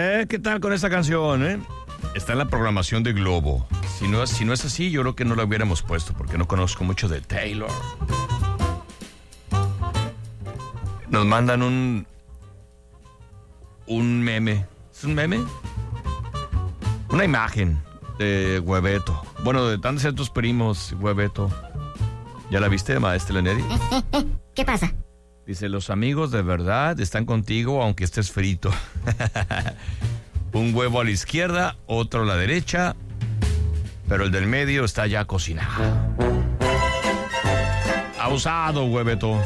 ¿Qué tal con esta canción, Está en la programación de Globo. Si no es así, yo creo que no la hubiéramos puesto, porque no conozco mucho de Taylor. Nos mandan un meme. ¿Es un meme? Una imagen de Hueveto. Bueno, de tantos de tus primos, Hueveto. ¿Ya la viste, maestra Leneri? ¿Qué pasa? Dice, los amigos de verdad están contigo aunque estés frito. Un huevo a la izquierda, otro a la derecha, pero el del medio está ya cocinado. Abusado, Hueveto.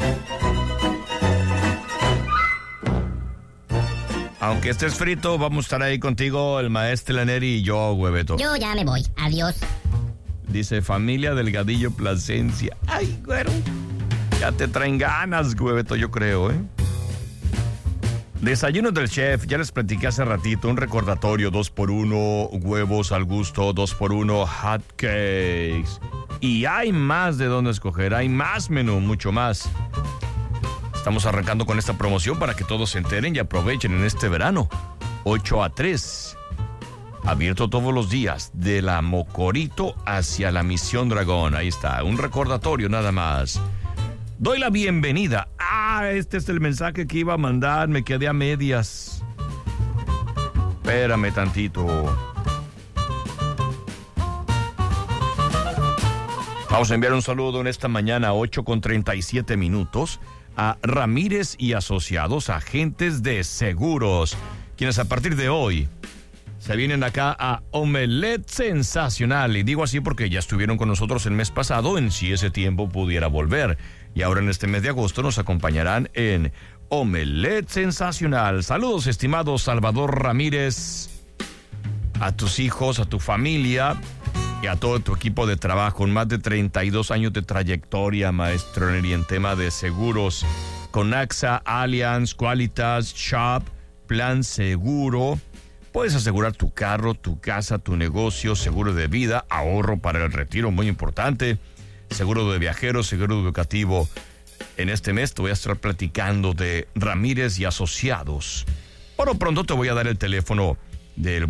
Aunque estés frito, vamos a estar ahí contigo, el maestro Leneri y yo, Hueveto. Yo ya me voy. Adiós. Dice, familia Delgadillo Plasencia. Ay, güero. Ya te traen ganas, Hueveto, yo creo, Desayunos del chef, ya les platiqué hace ratito, un recordatorio, 2x1, huevos al gusto, 2x1, hot cakes. Y hay más de dónde escoger, hay más menú, mucho más. Estamos arrancando con esta promoción para que todos se enteren y aprovechen en este verano. 8 a 3. Abierto todos los días, de la Mocorito hacia la Misión Dragón. Ahí está, un recordatorio nada más. Doy la bienvenida. Este es el mensaje que iba a mandar, me quedé a medias. Espérame tantito. Vamos a enviar un saludo en esta mañana, 8:37, a Ramírez y Asociados, agentes de seguros, quienes a partir de hoy se vienen acá a Omelette Sensacional. Y digo así porque ya estuvieron con nosotros el mes pasado en Si Ese Tiempo Pudiera Volver. Y ahora en este mes de agosto nos acompañarán en Omelette Sensacional. Saludos, estimado Salvador Ramírez, a tus hijos, a tu familia y a todo tu equipo de trabajo. Con más de 32 años de trayectoria, maestro Leneri, en tema de seguros. Con AXA, Allianz, Qualitas, Shop, Plan Seguro. Puedes asegurar tu carro, tu casa, tu negocio, seguro de vida, ahorro para el retiro, muy importante, seguro de viajeros, seguro educativo. En este mes te voy a estar platicando de Ramírez y Asociados. Por lo pronto te voy a dar el teléfono del